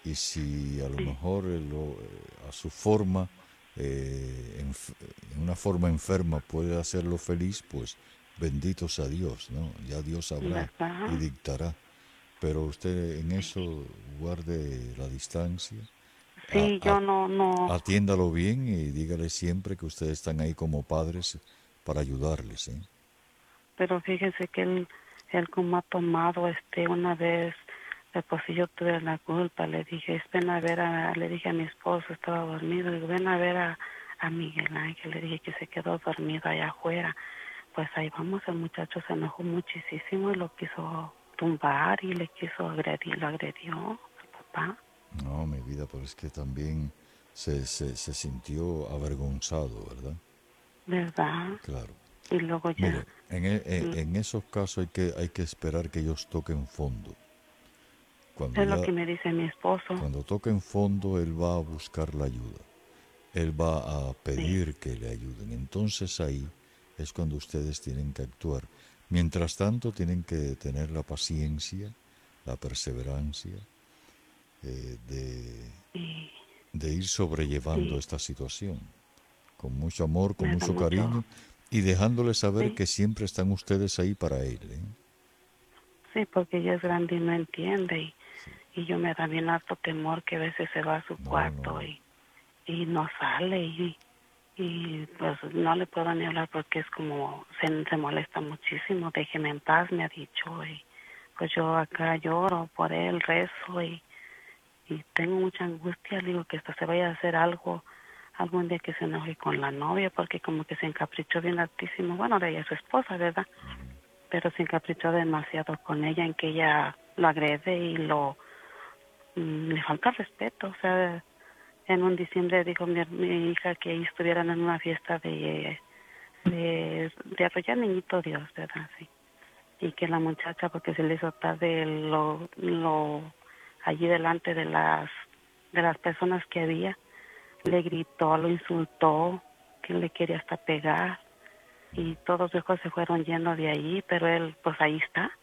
y si a lo sí, mejor a su forma, en una forma enferma puede hacerlo feliz, pues bendito sea Dios, ¿no? Ya Dios sabrá y ¿verdad? dictará. Pero usted en Sí, eso guarde la distancia, a- sí, a- yo no, atiéndalo bien y dígale siempre que ustedes están ahí como padres para ayudarles, ¿eh? pero fíjese que él como ha tomado una vez, pues si yo tuve la culpa, le dije, ven a ver le dije a mi esposo, estaba dormido, digo, ven a ver a Miguel Ángel, le dije que se quedó dormido allá afuera. Pues ahí vamos, el muchacho se enojó muchísimo y lo quiso tumbar y le quiso agredir, lo agredió al papá, No, mi vida, pero es que también se sintió avergonzado, ¿verdad? ¿verdad? Claro. Y luego ya, Mire, en esos casos hay que esperar que ellos toquen fondo. Cuando es lo ya, que me dice mi esposo, cuando toquen fondo, él va a buscar la ayuda. Él va a sí, pedir que le ayuden. Entonces ahí es cuando ustedes tienen que actuar. Mientras tanto, tienen que tener la paciencia, la perseverancia de, y de ir sobrellevando sí, esta situación con mucho amor, con me da mucho mucho, cariño y dejándole saber sí, que siempre están ustedes ahí para él, ¿eh? sí, porque ella es grande y no entiende Sí. y yo me da bien harto temor que a veces se va a su No, cuarto no, y no sale y pues no le puedo ni hablar porque es como se molesta muchísimo, déjeme en paz, me ha dicho, y pues yo acá lloro por él, rezo y tengo mucha angustia, le digo que hasta se vaya a hacer algo algún día que se enoje con la novia porque como que se encaprichó bien altísimo, bueno, de ella es su esposa, ¿verdad? Pero se encaprichó demasiado con ella en que ella lo agrede y le falta respeto, o sea, en un diciembre dijo mi hija que estuvieran en una fiesta de arrollar niñito Dios, ¿verdad? Sí. Y que la muchacha, porque se le hizo tarde, allí delante de las personas que había, le gritó, lo insultó, que le quería hasta pegar. Y todos los hijos se fueron yendo de ahí, pero él, pues ahí está.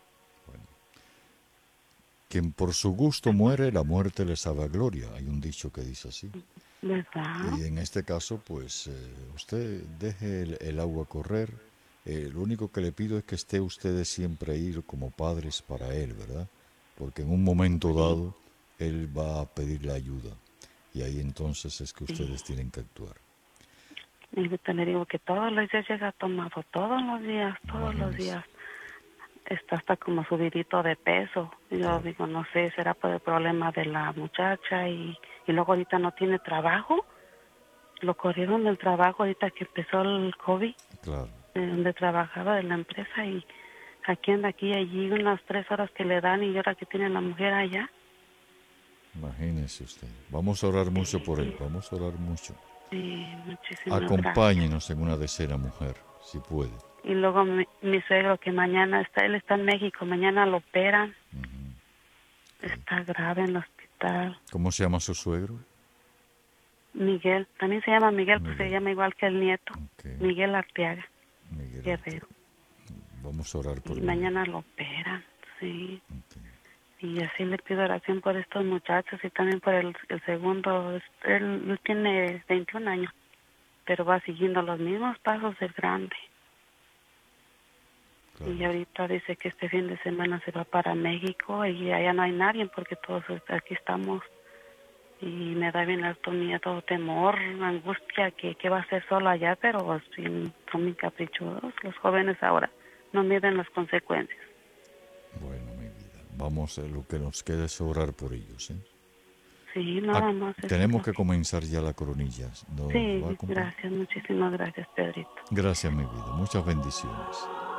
quien por su gusto muere, la muerte le sabe a gloria. Hay un dicho que dice así. ¿Verdad? Y en este caso, pues usted deje el agua correr. Lo único que le pido es que esté ustedes siempre ahí como padres para él, ¿verdad? Porque en un momento Sí, dado él va a pedirle ayuda. Y ahí entonces es que sí. ustedes tienen que actuar. Y ahorita le digo que todos los días llega tomado, todos los Imagínense. días. Está hasta como subidito de peso. Yo Claro. digo, no sé, será por el problema de la muchacha y luego ahorita no tiene trabajo. Lo corrieron del trabajo ahorita que empezó el COVID, Claro. donde trabajaba de la empresa y aquí anda aquí y allí unas 3 horas que le dan y ahora que tiene la mujer allá. Imagínese usted. Vamos a orar mucho por él. Sí, Vamos a orar mucho. sí, muchísimas gracias. Acompáñenos en una decena, mujer, si puede. Y luego mi suegro que mañana él está en México, mañana lo operan, Ok. está grave en el hospital. ¿Cómo se llama su suegro? Miguel, también se llama Miguel, pues se Miguel. llama igual que el nieto, Ok. Miguel Arteaga Miguel Guerrero. Arteaga. Vamos a orar por Y Miguel. mañana lo operan, sí. Ok. Y así le pido oración por estos muchachos y también por el segundo. Él tiene 21 años, pero va siguiendo los mismos pasos del grande. Claro. Y ahorita dice que este fin de semana se va para México y allá no hay nadie porque todos aquí estamos. Y me da bien alto miedo, temor, angustia que va a ser solo allá, pero sí, son muy caprichosos los jóvenes ahora, no miden las consecuencias. Bueno, mi vida. Vamos, lo que nos queda es orar por ellos, ¿eh? Sí, Ah, nada más eso es tenemos lo que que... comenzar ya la coronilla. ¿Nos va a Sí, acompañar? gracias, muchísimas gracias, Pedrito. Gracias, mi vida. Muchas bendiciones.